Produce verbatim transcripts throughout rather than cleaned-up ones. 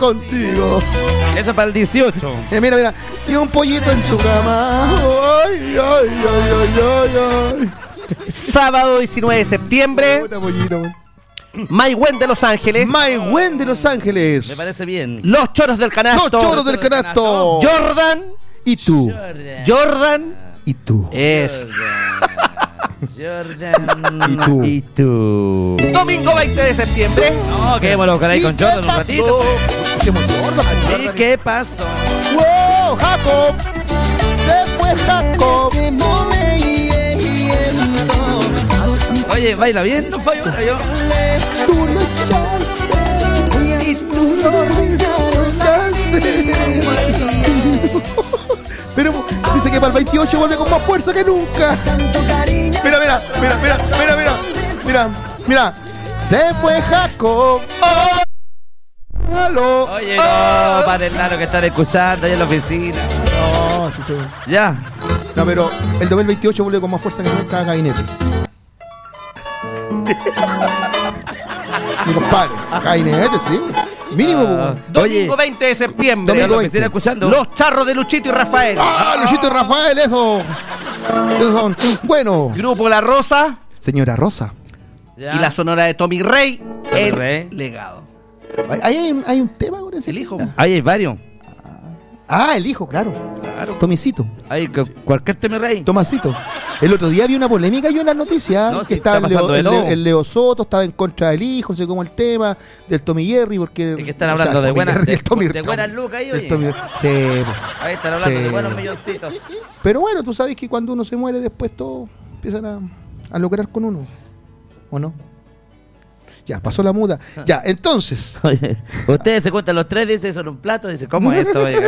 contigo. Eso es para el dieciocho. Eh, mira, mira. Y un pollito en su cama. Ay, ay, ay, ay, ay, ay. Sábado diecinueve de septiembre. Puta pollito. My Wen de Los Ángeles. My Wen de Los Ángeles. Me parece bien. Los Choros del Canasto. Los Choros del Canasto. Jordan. Y tú. Jordan. Jordan. Y tú. Es. Jordan. Y tú. Y tú. Domingo veinte de septiembre. No, quedémoslo por ahí con Jordan un ratito. Escuchemos Jordan. ¿Y qué pasó? ¡Wow! Jacob. Se fue Jacob. Oye, baila bien, no fallo, yo. Tú lo echaste. Y tú lo Pero dice que para el veintiocho vuelve con más fuerza que nunca. Mira, mira, mira, mira, mira, mira, mira, mira. Se fue Jacob. Oh, aló. Oye, Oh. no, para el lado que están escuchando ahí en la oficina. No, sí, sí. Ya. No, pero el dos mil veintiocho vuelve con más fuerza que nunca a Gabinete. Mi compadre, Gabinete, sí. Mínimo, Ah, pues. Domingo Oye, veinte de septiembre. Domingo la veinte. oficina escuchando. Los Charros de Luchito y Rafael. ¡Ah, Luchito y Rafael, eso! Esos son- Bueno, Grupo La Rosa. señora Rosa, Ya. Y la sonora de Tommy Rey. Tommy El Rey. legado. ahí hay, un- hay un tema con ese El hijo. Ahí hay varios. Ah, el hijo, claro. Claro. Tomicito, Ahí, cu- cualquier tema rey. Tomasito. El otro día había una polémica yo en las noticias. No, que sí, estaba está el Leo, pasando de el, Leo- todo. el Leo Soto, estaba en contra del hijo, no sé cómo el tema, del Tommy Jerry, porque. Es que están o sea, hablando de Tommy buenas, Jerry, de, el Tommy- de buenas lucas ahí, el oye. Tommy- sí, pues. Ahí están hablando Sí. de buenos milloncitos. Pero bueno, tú sabes que cuando uno se muere, después todos empiezan a, a lograr con uno. ¿O no? Ya, pasó la muda. Ya, entonces. Oye, ustedes se cuentan los tres, dice, son un plato, dice, ¿cómo es eso, oiga?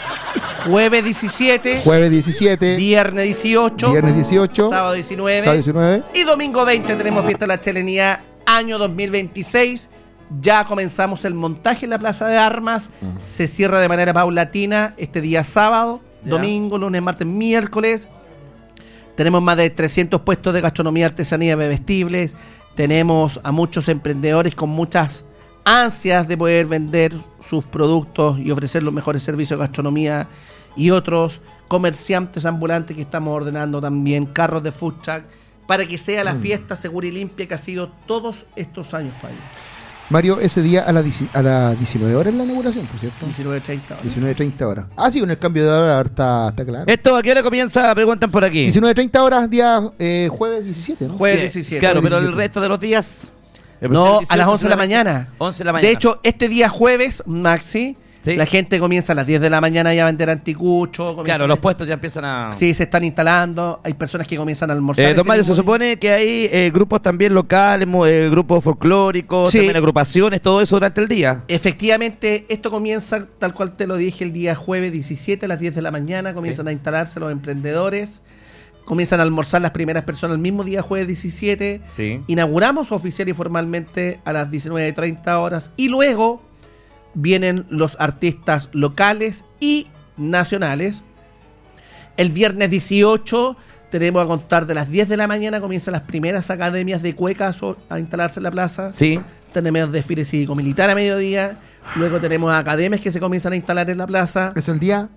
Jueves diecisiete. Jueves diecisiete, Viernes dieciocho. viernes dieciocho, Sábado diecinueve. sábado diecinueve. Y domingo veinte tenemos fiesta de la Chelenía año dos mil veintiséis. Ya comenzamos el montaje en la Plaza de Armas. Se cierra de manera paulatina este día sábado, Ya. domingo, lunes, martes, miércoles. Tenemos más de trescientos puestos de gastronomía, artesanía y bebestibles. Tenemos a muchos emprendedores con muchas ansias de poder vender sus productos y ofrecer los mejores servicios de gastronomía, y otros comerciantes ambulantes que estamos ordenando también, carros de food truck, para que sea la fiesta segura y limpia que ha sido todos estos años, Fabio. Mario, ese día a las dieci- a las diecinueve horas es la inauguración, por cierto. diecinueve treinta horas. diecinueve treinta horas. Ah, sí, con el cambio de hora ahora está, está claro. Esto, ¿a qué hora comienza? Preguntan por aquí. diecinueve treinta horas, día eh, jueves diecisiete, ¿no? Jueves Sí, diecisiete. Claro, pero el diecisiete. resto de los días. el No, dieciocho, a las once de la solamente. mañana. once de la mañana. De hecho, este día jueves, Maxi, Sí. la gente comienza a las diez de la mañana ya a vender anticucho. comienza Claro, a- los puestos ya empiezan a... Sí, se están instalando. Hay personas que comienzan a almorzar. Eh, don ese Mario, se mismo supone que hay eh, grupos también locales, mo- eh, grupos folclóricos, Sí. también agrupaciones, todo eso durante el día. Efectivamente, esto comienza, tal cual te lo dije, el día jueves diecisiete a las diez de la mañana. Comienzan Sí. a instalarse los emprendedores. Comienzan a almorzar las primeras personas el mismo día jueves diecisiete. Sí. Inauguramos oficial y formalmente a las diecinueve treinta horas. Y luego vienen los artistas locales y nacionales. El viernes dieciocho tenemos a contar de las diez de la mañana. Comienzan las primeras academias de cuecas a instalarse en la plaza. Sí. Tenemos desfile cívico-militar a mediodía. Luego tenemos academias que se comienzan a instalar en la plaza. Es el día